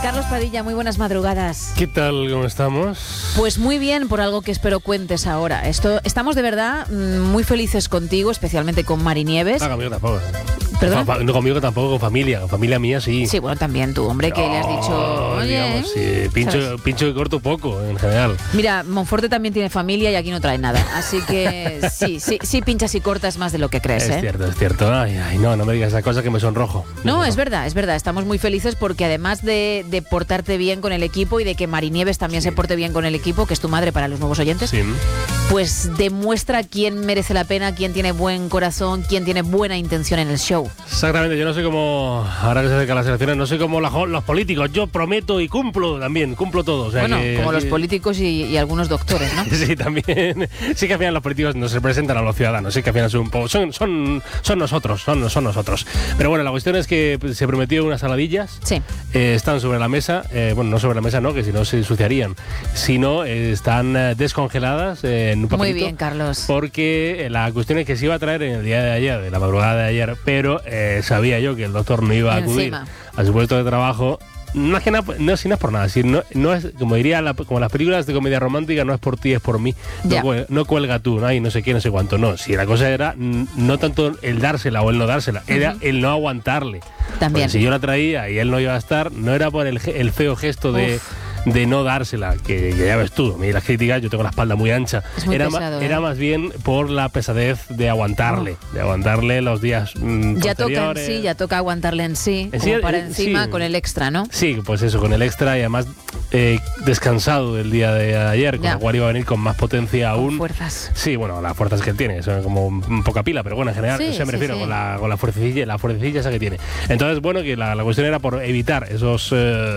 Carlos Padilla, muy buenas madrugadas. ¿Qué tal? ¿Cómo estamos? Pues muy bien, por algo que espero cuentes ahora. Estamos de verdad muy felices contigo, especialmente con Mari Nieves. No, conmigo tampoco. ¿Perdón? No conmigo tampoco, con familia mía sí. Sí, bueno, también tú, hombre, que le has dicho... Oye, digamos, sí, pincho y corto poco, en general. Mira, Monforte también tiene familia y aquí no trae nada. Así que sí pinchas y cortas más de lo que crees, Es cierto. Ay, no me digas esa cosa que me sonrojo. No, es verdad. Estamos muy felices porque además de portarte bien con el equipo y de que Mari Nieves también se porte bien con el equipo, que es tu madre para los nuevos oyentes, pues demuestra quién merece la pena, quién tiene buen corazón, quién tiene buena intención en el show. Exactamente, yo no soy como, ahora que se acercan las elecciones, no soy como los políticos, yo prometo y cumplo todo. O sea, bueno, como los políticos y algunos doctores, ¿no? Sí, también. Sí que al final los políticos nos representan a los ciudadanos, sí que al final son un poco, son nosotros. Pero bueno, la cuestión es que se prometió unas saladillas, sí. Están sobre la mesa, no sobre la mesa, no, que si no se ensuciarían, sino están descongeladas en un papelito. Muy bien, Carlos. Porque la cuestión es que se iba a traer en el día de ayer, de la madrugada de ayer, pero sabía yo que el doctor no iba a acudir a su puesto de trabajo. No es que no es por nada, no es, como diría, como las películas de comedia romántica, no es por ti, es por mí. No cuelga tú, ¿no? Y no sé qué, no sé cuánto. No, si la cosa era no tanto el dársela o el no dársela, era el no aguantarle. También. Porque si yo la traía y él no iba a estar, no era por el feo gesto de no dársela, que ya ves tú, a mí las críticas, yo tengo la espalda muy ancha. Es muy pesado, era más bien por la pesadez de aguantarle, los días posteriores. Ya toca aguantarle en sí, como para encima con el extra, ¿no? Sí, pues eso, con el extra y además descansado del día de ayer, con lo cual iba a venir con más potencia aún. Con fuerzas. Sí, bueno, las fuerzas que él tiene, son como poca pila, pero bueno, en general, me refiero con la fuercilla esa que tiene. Entonces, bueno, que la cuestión era por evitar esos...